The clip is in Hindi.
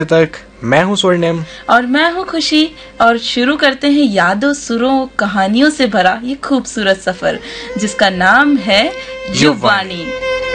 तक मैं हूँ स्वर्णिम और मैं हूँ खुशी। और शुरू करते हैं यादों, सुरों, कहानियों से भरा ये खूबसूरत सफर जिसका नाम है युवानी।